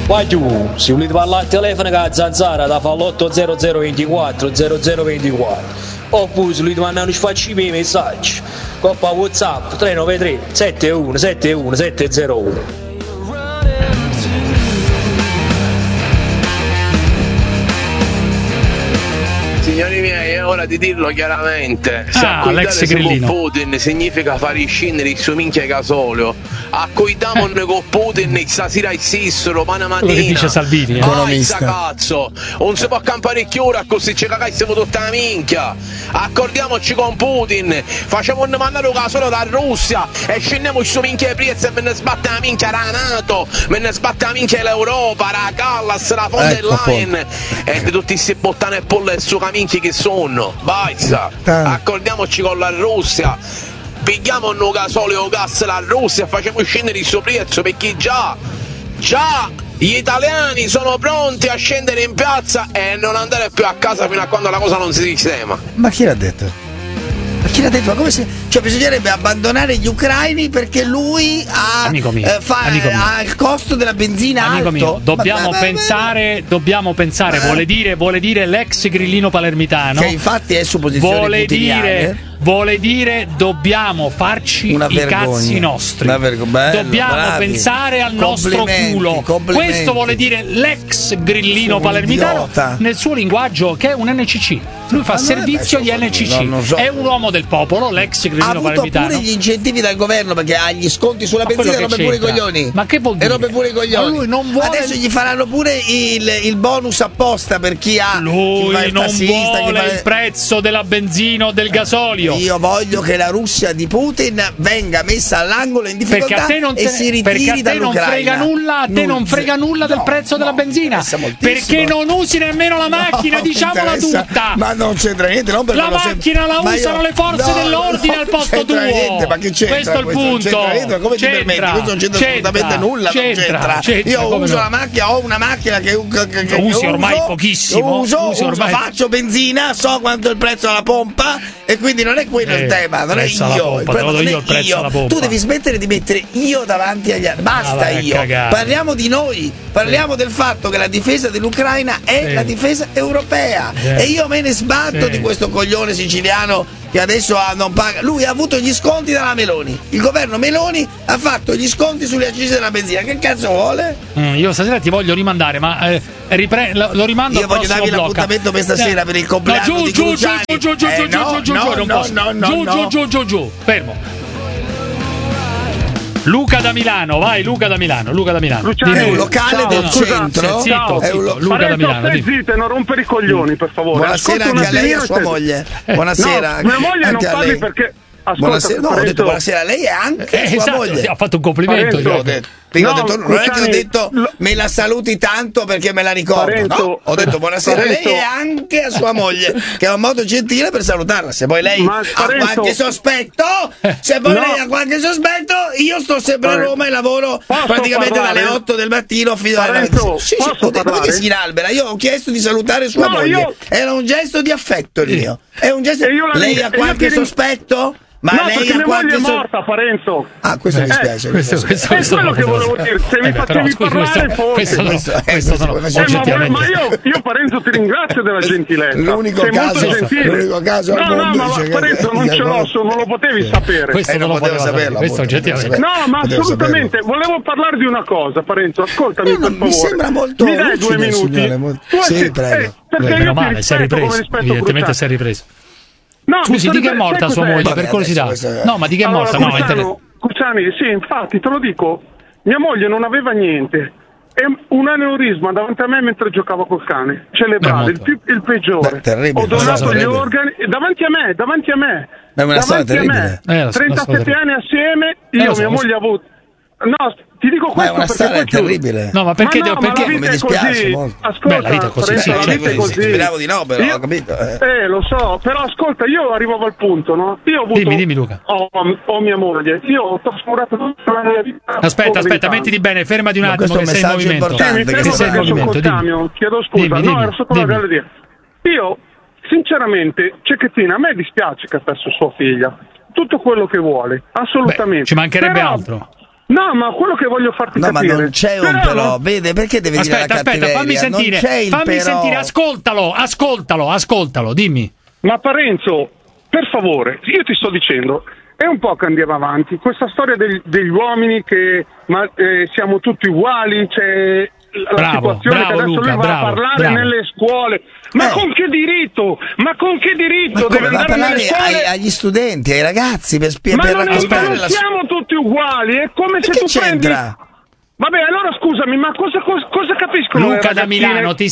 Vai giù, se volete parlare al telefono con la zanzara da fa l'80024 0024 oppure se volete mandare un facciamo i messaggi coppa WhatsApp 393 71 71 701. Signori miei, è ora di dirlo chiaramente. Se Alex Grillino. con Putin significa far scendere il suo minchia gasolio. Accoidiamo con Putin stasera esistono, domani mattina. Quello che dice Salvini, economista. Cazzo, non si può campare più ora così ci cagassimo tutta la minchia. Accordiamoci con Putin, facciamo un mandare un gasolio da Russia e scendiamo il suo minchia di prezzi e me ne sbatte la minchia la NATO, me ne sbatte la minchia l'Europa, la Callas, la von der Leyen e di tutti questi bottane e polle e su minchia che sono. Baizza, accordiamoci con la Russia. Pigliamo un gasolio gas la Russia e facciamo scendere il suo prezzo perché già gli italiani sono pronti a scendere in piazza e non andare più a casa fino a quando la cosa non si sistema. Ma chi l'ha detto? Ma chi l'ha detto? Ma come se... Cioè bisognerebbe abbandonare gli ucraini perché lui ha il costo della benzina amico alto. Mio, dobbiamo pensare, vuole dire l'ex grillino palermitano, che infatti è su posizione vuole dire dobbiamo farci i cazzi nostri, dobbiamo pensare al nostro culo. Questo vuole dire l'ex grillino palermitano nel suo linguaggio, che è un NCC. Lui fa servizio di NCC, è un uomo del popolo, l'ex grillino palermitano. Ha avuto pure gli incentivi dal governo perché ha gli sconti sulla benzina e robe pure i coglioni. Ma che vuol dire? E robe pure i coglioni. Lui non vuole... Adesso gli faranno pure il bonus apposta per chi ha. Lui non vuole il prezzo della benzina o del gasolio. Io voglio che la Russia di Putin venga messa all'angolo in difficoltà e si ritiri dall'Ucraina. A te non frega nulla del prezzo della benzina, perché non usi nemmeno la macchina, diciamola tutta. Ma non c'entra niente, non la macchina la usano le forze dell'ordine al posto tuo. Niente, ma che c'entra? Questo è il punto. Ma come ti permetti? Questo non c'entra assolutamente nulla. Io uso la macchina, ho una macchina che usi ormai pochissimo. Faccio benzina, so quanto è il prezzo alla pompa e quindi non è quello il tema, non è io. Il prezzo alla pompa. Tu devi smettere di mettere io davanti agli altri. Basta io. Parliamo di noi, parliamo del fatto che la difesa dell'Ucraina è la difesa europea e io me ne sbatto di questo coglione siciliano che adesso non paga. Lui ha avuto gli sconti dalla Meloni, il governo Meloni ha fatto gli sconti sulle accise della benzina. Che cazzo vuole? Io stasera ti voglio rimandare, ma lo rimando. Io voglio darvi l'appuntamento per stasera per il compleanno di Cruciani. Giù, fermo. Luca da Milano, vai Luca da Milano. È un locale del centro. Zitto, Luca da Milano. Stai zitto, non rompere i coglioni, per favore. Buonasera anche a lei e a sua moglie. Buonasera. Mia moglie non parli perché... Buonasera, ho detto buonasera a lei e anche a sua moglie. Ha fatto un complimento. Io ho detto. Non è che ho detto me la saluti tanto perché me la ricordo, no? Ho detto buonasera a lei e anche a sua moglie, che è un modo gentile per salutarla. Se poi lei ha qualche sospetto, io sto sempre a Roma e lavoro praticamente dalle 8 del mattino fino alle 20. Come si inalbera? Io ho chiesto di salutare sua moglie. Era un gesto di affetto il mio. È un gesto. Lei ha qualche sospetto? Ma lei ha qualche morta, Parenzo. Ah, questo mi spiace. Questo è quello che volevo dire. Se mi facevi parlare, forse. Ma io Parenzo ti ringrazio della gentilezza. L'unico caso al mondo. No, ma Parenzo non ce l'ho, non lo potevi sapere. Questo non lo potevo saperlo. No, ma assolutamente. Volevo parlare di una cosa, Parenzo. Ascoltami per favore. Mi sembra molto. Mi dai 2 minuti? Sì, prego. Meno male, si è ripreso. Evidentemente si è ripreso. No, scusi, di che è morta sua moglie, per curiosità? No, ma di che è morta? Cucciani, sì, infatti, te lo dico, mia moglie non aveva niente. È un aneurisma davanti a me mentre giocavo col cane. Cerebrale, il peggiore. Ho donato gli organi davanti a me. È una storia terribile. 37 anni assieme, io mia moglie ha avuto. No, ti dico questo. Ma è una storia terribile. No, ma perché? Mi dispiace molto. Ascolta, la vita è così, sì, speravo di no, però ho capito. Lo so, però ascolta, io arrivavo al punto, no? Io ho avuto. Dimmi, Luca. Ho mia moglie, io ho trascurato tutta la mia vita. Aspetta, mettiti bene, fermati un attimo che sei in movimento. Chiedo scusa, no, ero sotto la galleria. Io, sinceramente, Cecchettina, a me dispiace che ha perso sua figlia. Tutto quello che vuole, assolutamente. Ci mancherebbe altro. No, ma quello che voglio farti capire... No, ma non c'è un però, vede, perché deve dire la cattiveria? Fammi sentire, ascoltalo, dimmi. Ma Parenzo, per favore, io ti sto dicendo, è un po' che andiamo avanti, questa storia degli uomini che siamo tutti uguali, c'è la situazione che adesso Luca, lui va a parlare nelle scuole. Ma con che diritto? Ma deve andare parlare nelle scuole agli studenti, ai ragazzi per raccontare non siamo tutti uguali, è come se tu c'entra? prendi... Vabbè, allora scusami, ma cosa capiscono? Luca da Milano ti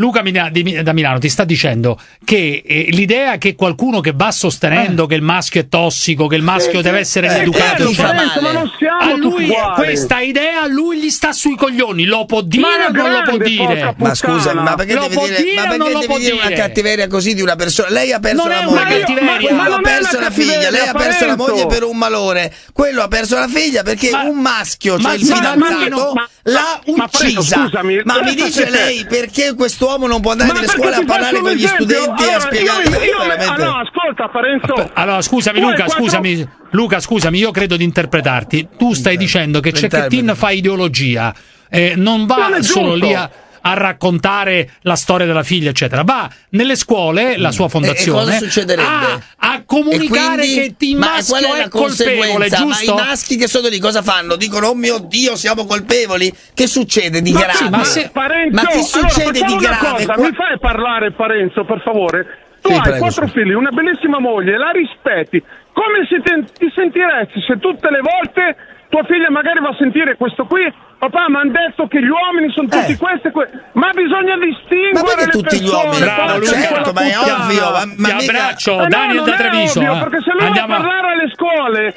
sta dicendo che l'idea che qualcuno che va sostenendo che il maschio è tossico, che il maschio deve essere educato, ma non siamo a lui uguali. Questa idea lui gli sta sui coglioni, lo può dire o non lo può dire? Ma scusa, ma perché deve dire una cattiveria così di una persona? Lei ha perso la moglie, quello ha perso la figlia, lei ha perso la moglie per un malore, quello ha perso la figlia perché un maschio, cioè il fidanzato l'ha uccisa. Ma mi dice lei perché quest'uomo non può andare nelle scuole a parlare con gli studenti e a spiegare? No, ascolta Parenzo. Allora scusami Luca, scusami, io credo di interpretarti. Tu stai dicendo che Cecchettin fa ideologia, non va solo lì a raccontare la storia della figlia, eccetera. Va nelle scuole, la sua fondazione, cosa succederebbe? A comunicare che il maschio è colpevole, giusto? Ma i maschi che sono lì cosa fanno? Dicono, oh mio Dio, siamo colpevoli? Che succede di grave? Ma che succede di grave? Mi fai parlare, Parenzo, per favore? Tu hai 4 figli, una bellissima moglie, la rispetti. Come ti sentiresti se tutte le volte tua figlia magari va a sentire questo qui? Papà, mi hanno detto che gli uomini sono tutti questi ma bisogna distinguere. Ma perché tutti gli uomini? Bravo, Luca, certo, ma è ovvio. Ti abbraccio, Daniel da Treviso. Perché se lui va a parlare alle scuole,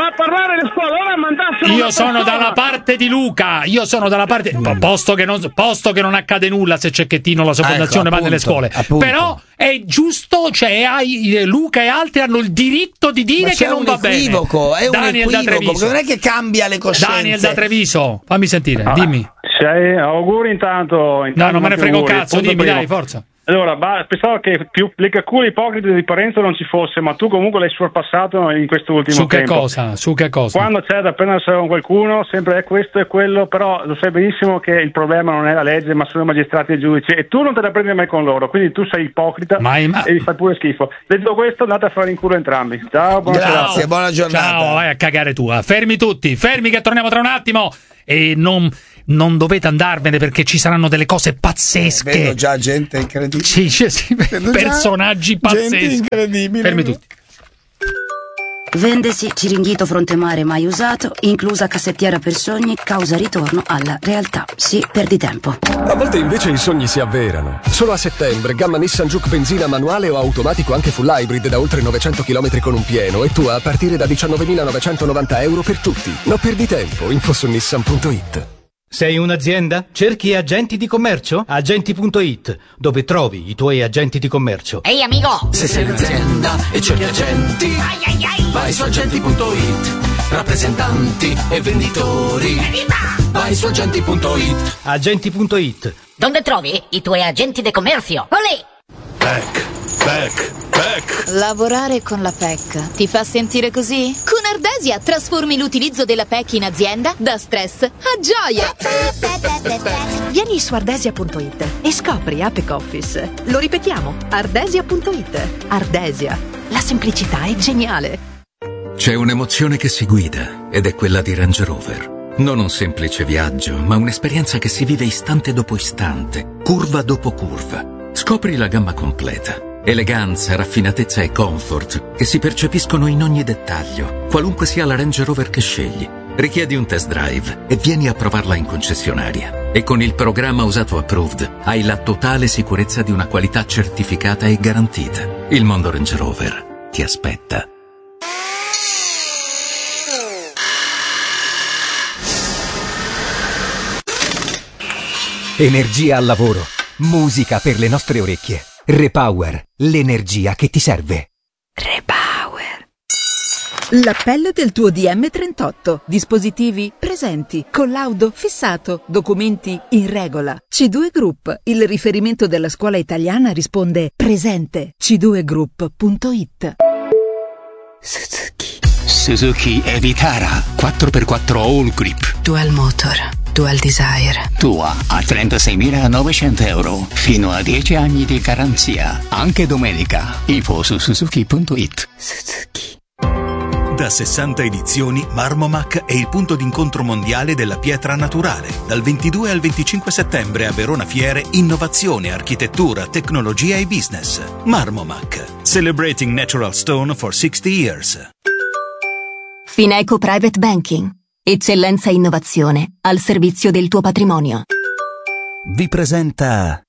ora mandassero. Io sono dalla parte di Luca, posto che non accade nulla se Cecchettino la sua fondazione va nelle scuole. Però è giusto, cioè Luca e altri hanno il diritto di dire che non va bene. È un equivoco, non è che cambia le coscienze. Daniel da Treviso, fammi sentire, dimmi. Auguri intanto. No, non me ne frego un cazzo, dimmi, dai, forza. Allora, pensavo che più leccaculo ipocrita di Parenzo non ci fosse, ma tu comunque l'hai sorpassato in questo ultimo tempo. Su che cosa? Quando c'è da prendersi con qualcuno, sempre è questo e quello, però lo sai benissimo che il problema non è la legge, ma sono i magistrati e i giudici, e tu non te la prendi mai con loro, quindi tu sei ipocrita e gli fai pure schifo. Detto questo, andate a fare in culo entrambi. Ciao, grazie, buona giornata. Ciao, vai a cagare tu. Fermi tutti, che torniamo tra un attimo e non dovete andarvene perché ci saranno delle cose pazzesche. Vedo già gente incredibile. Sì, personaggi pazzeschi. Gente incredibile. Fermi tutti. Vendesi Ciringhito Frontemare mai usato, inclusa cassettiera per sogni, causa ritorno alla realtà. Sì, perdi tempo. A volte invece i sogni si avverano. Solo a settembre, gamma Nissan Juke benzina manuale o automatico anche full hybrid da oltre 900 km con un pieno e tua a partire da 19.990 euro per tutti. Non perdi tempo, info su nissan.it. Sei un'azienda? Cerchi agenti di commercio? Agenti.it, dove trovi i tuoi agenti di commercio. Ehi amico! Se sei un'azienda e cerchi agenti, vai su agenti.it. Rappresentanti e venditori, vai su agenti.it. Agenti.it. Dove trovi i tuoi agenti di commercio? Olè! PEC. Lavorare con la PEC ti fa sentire così? Con Ardesia trasformi l'utilizzo della PEC in azienda da stress a gioia. Vieni su ardesia.it e scopri Apex Office. Lo ripetiamo, ardesia.it. Ardesia, la semplicità è geniale. C'è un'emozione che si guida ed è quella di Range Rover. Non un semplice viaggio, ma un'esperienza che si vive istante dopo istante, curva dopo curva. Scopri la gamma completa. Eleganza, raffinatezza e comfort che si percepiscono in ogni dettaglio, qualunque sia la Range Rover che scegli. Richiedi un test drive e vieni a provarla in concessionaria. E con il programma Usato Approved hai la totale sicurezza di una qualità certificata e garantita. Il mondo Range Rover ti aspetta. Energia al lavoro. Musica per le nostre orecchie. Repower, l'energia che ti serve. Repower. L'appello del tuo DM38. Dispositivi presenti, collaudo fissato, documenti in regola. C2 Group, il riferimento della scuola italiana, risponde presente. c2group.it. Suzuki. Suzuki e-Vitara 4x4 All Grip. Dual Motor, Dual Desire. Tua a 36.900 euro. Fino a 10 anni di garanzia. Anche domenica. Info su Suzuki.it. Suzuki. Da 60 edizioni, Marmomac è il punto d'incontro mondiale della pietra naturale. Dal 22 al 25 settembre a Verona Fiere, innovazione, architettura, tecnologia e business. Marmomac, celebrating natural stone for 60 years. Fineco Private Banking. Eccellenza e innovazione al servizio del tuo patrimonio. Vi presenta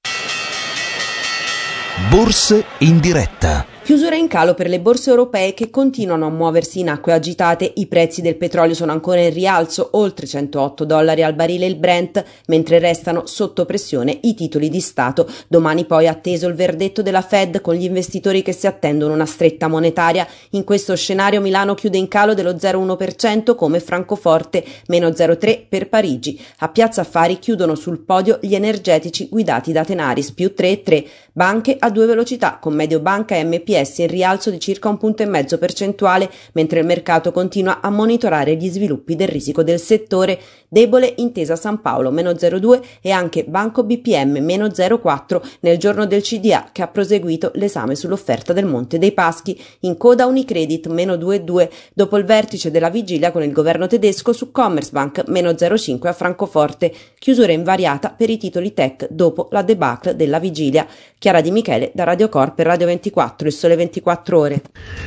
Borse in diretta. Chiusura in calo per le borse europee che continuano a muoversi in acque agitate. I prezzi del petrolio sono ancora in rialzo, oltre $108 al barile il Brent, mentre restano sotto pressione i titoli di Stato. Domani poi atteso il verdetto della Fed, con gli investitori che si attendono una stretta monetaria. In questo scenario Milano chiude in calo dello 0,1% come Francoforte, meno 0,3% per Parigi. A Piazza Affari chiudono sul podio gli energetici guidati da Tenaris, più 3,3%. Banche a due velocità, con Mediobanca e MPS in rialzo di circa 1,5 punti percentuale, mentre il mercato continua a monitorare gli sviluppi del risico del settore. Debole Intesa San Paolo, meno 0,2%, e anche Banco BPM, meno 0,4%, nel giorno del CDA, che ha proseguito l'esame sull'offerta del Monte dei Paschi. In coda Unicredit, meno 2,2%, dopo il vertice della vigilia con il governo tedesco su Commerzbank, meno 0,5% a Francoforte. Chiusura invariata per i titoli tech dopo la debacle della vigilia. Chiara Di Michele da Radio Corp e Radio 24, il Sole 24 Ore.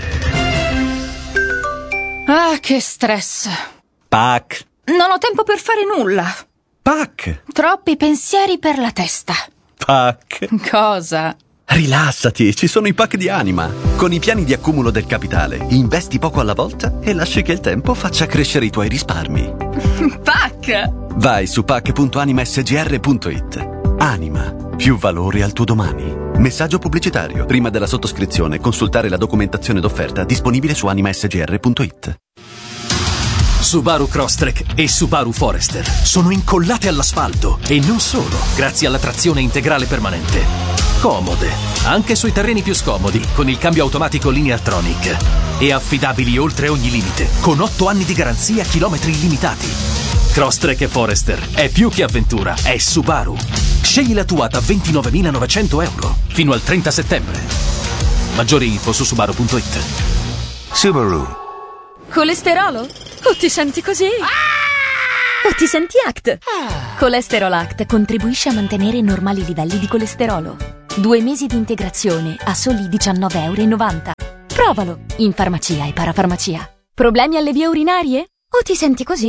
Ah, che stress. Pac. Non ho tempo per fare nulla. Pac. Troppi pensieri per la testa. Pac. Cosa? Rilassati, ci sono i pack di Anima. Con i piani di accumulo del capitale, investi poco alla volta e lasci che il tempo faccia crescere i tuoi risparmi. Pac. Vai su pac.animasgr.it. Anima. Più valore al tuo domani. Messaggio pubblicitario. Prima della sottoscrizione, consultare la documentazione d'offerta disponibile su animasgr.it. Subaru Crosstrek e Subaru Forester sono incollate all'asfalto e non solo, grazie alla trazione integrale permanente. Comode, anche sui terreni più scomodi, con il cambio automatico Lineartronic. E affidabili oltre ogni limite, con 8 anni di garanzia, chilometri illimitati. Crosstrek e Forester è più che avventura, è Subaru. Scegli la tua da 29.900 euro fino al 30 settembre. Maggiori info su Subaru.it. Subaru. Colesterolo? O ti senti così? O ti senti ACT? Colesterol ACT contribuisce a mantenere normali livelli di colesterolo. 2 mesi di integrazione a soli €19,90. Provalo in farmacia e parafarmacia. Problemi alle vie urinarie? O ti senti così?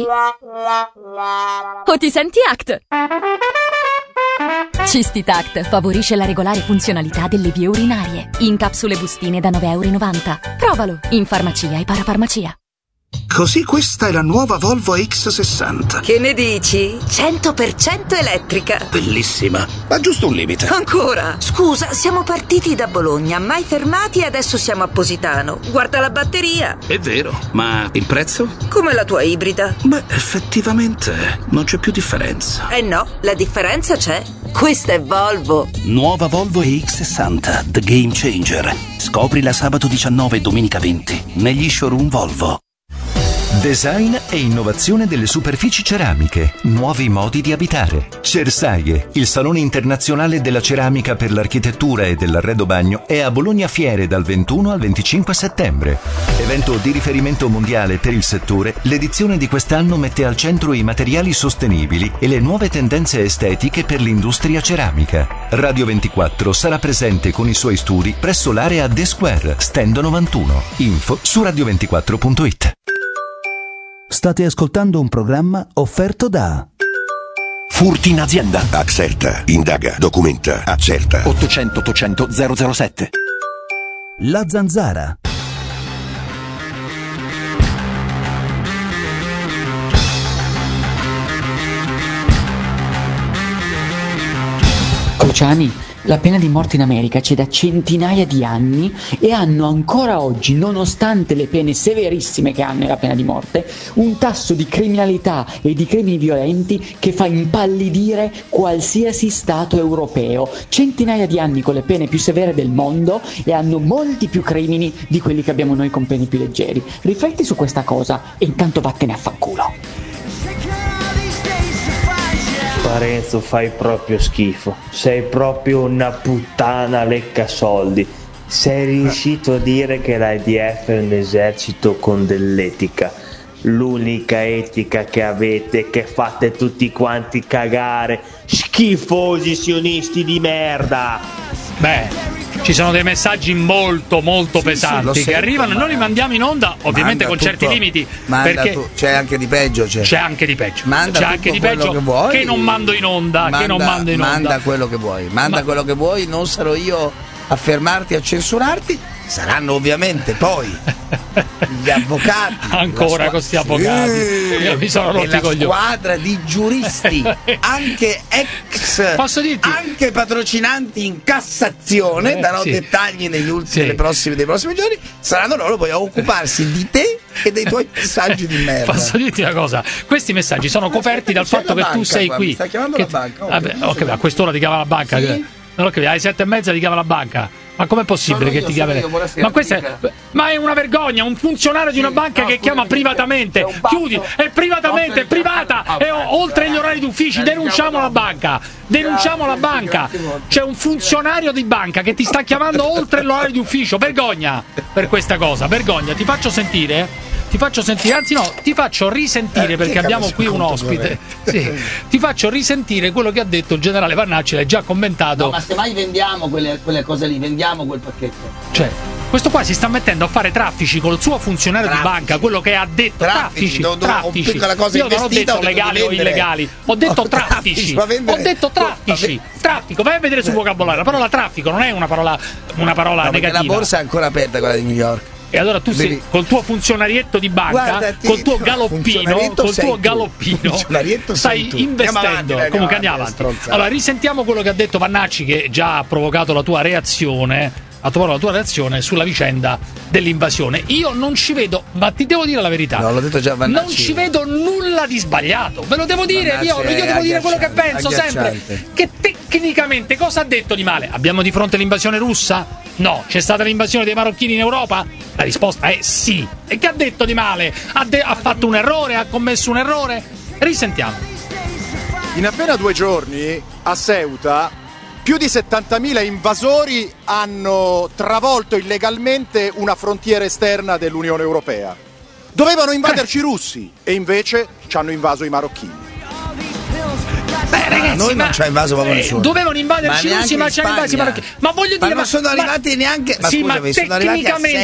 O ti senti ACT? Cistitact favorisce la regolare funzionalità delle vie urinarie. In capsule bustine da €9,90. Provalo in farmacia e parafarmacia. Così questa è la nuova Volvo X60. Che ne dici? 100% elettrica. Bellissima, ma giusto un limite. Ancora? Scusa, siamo partiti da Bologna, mai fermati e adesso siamo a Positano. Guarda la batteria. È vero, ma il prezzo? Come la tua ibrida. Beh, effettivamente non c'è più differenza. Eh no, la differenza c'è. Questa è Volvo. Nuova Volvo X60, The Game Changer. Scoprila sabato 19 e domenica 20 negli showroom Volvo. Design e innovazione delle superfici ceramiche, nuovi modi di abitare. Cersaie, il salone internazionale della ceramica per l'architettura e dell'arredo bagno, è a Bologna Fiere dal 21 al 25 settembre. Evento di riferimento mondiale per il settore, l'edizione di quest'anno mette al centro i materiali sostenibili e le nuove tendenze estetiche per l'industria ceramica. Radio 24 sarà presente con i suoi studi presso l'area The Square, stand 91. Info su radio24.it. State ascoltando un programma offerto da Furti in azienda. Accerta, indaga, documenta, accerta. 800 800 007. La Zanzara. Cruciani, La pena di morte in America c'è da centinaia di anni e hanno ancora oggi, nonostante le pene severissime che hanno la pena di morte, un tasso di criminalità e di crimini violenti che fa impallidire qualsiasi stato europeo. Centinaia di anni con le pene più severe del mondo e hanno molti più crimini di quelli che abbiamo noi con pene più leggeri. Rifletti su questa cosa e intanto vattene a fanculo. Parenzo, fai proprio schifo, sei proprio una puttana lecca soldi. Sei riuscito a dire che l'IDF è un esercito con dell'etica, l'unica etica che avete, che fate tutti quanti cagare, schifosi sionisti di merda. Beh, ci sono dei messaggi molto pesanti che arrivano, noi li mandiamo in onda, ovviamente con certi limiti, perché c'è anche di peggio, c'è anche di peggio, manda c'è anche di peggio che vuoi, che non mando in onda, manda quello che vuoi, quello che vuoi, non sarò io a fermarti, a censurarti. Saranno ovviamente poi gli avvocati ancora con questi avvocati. Io mi sono rotti i coglioni. Squadra di giuristi anche posso dirti? Anche patrocinanti in Cassazione, darò dettagli negli ultimi dei prossimi giorni. Saranno loro poi a occuparsi di te e dei tuoi messaggi di merda. Posso dirti una cosa? Questi messaggi sono coperti dal fatto che tu sei qui. Mi sta chiamando la banca. Vabbè, okay, a quest'ora ti chiama la banca. Sì? Non ho capito, alle 7:30 ti chiama la banca. Ma com'è possibile che ti chiami? Ma è una vergogna, un funzionario di una banca che chiama privatamente. Chiudi, è privatamente, è privata, è oltre gli orari d'ufficio. Denunciamo la banca. C'è un funzionario di banca che ti sta chiamando oltre l'orario di ufficio. Vergogna per questa cosa, vergogna. Ti faccio sentire, anzi no, ti faccio risentire perché abbiamo qui un ospite. Sì, ti faccio risentire quello che ha detto il generale Vannacci, l'hai già commentato. No, ma se mai vendiamo quelle cose lì, vendiamo quel pacchetto. Cioè, questo qua si sta mettendo a fare traffici col suo funzionario di banca, quello che ha detto traffici. Io non ho detto legali o illegali, ho detto traffici. Ho detto traffici. Traffico, vai a vedere sul vocabolario. La parola traffico non è una parola negativa. La borsa è ancora aperta, quella di New York. E allora tu sei col tuo funzionarietto di banca, col tuo galoppino, stai investendo. Comunque andiamo avanti. Allora risentiamo quello che ha detto Vannacci, che già ha provocato la tua reazione. Sulla vicenda dell'invasione. Io non ci vedo, ma ti devo dire la verità. No, l'ho detto già Vannacci. Non ci vedo nulla di sbagliato. Ve lo devo dire, io devo dire quello che penso sempre. Che tecnicamente cosa ha detto di male? Abbiamo di fronte l'invasione russa? No. C'è stata l'invasione dei marocchini in Europa? La risposta è sì. E che ha detto di male? Ha fatto un errore? Ha commesso un errore? Risentiamo. In appena 2 giorni a Ceuta più di 70.000 invasori hanno travolto illegalmente una frontiera esterna dell'Unione Europea. Dovevano invaderci i russi e invece ci hanno invaso i marocchini. Beh, ragazzi, noi non ci ha invaso proprio nessuno. Dovevano invaderci i russi, ma ci hanno invasi i marocchini. Ma voglio dire, non sono arrivati neanche. Ma sì, scusami, ma